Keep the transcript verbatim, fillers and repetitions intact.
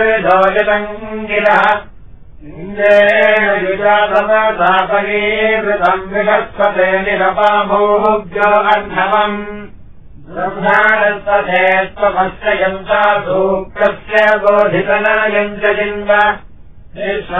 गिरः इन्द्रेण युजातमसापगीकृतम् विषत्पते निरपाभूभ्यो अर्णवम् ब्रह्माणस्तथे त्वमस्य यन्ता सूक्तस्य बोधितनयम् च जिन्व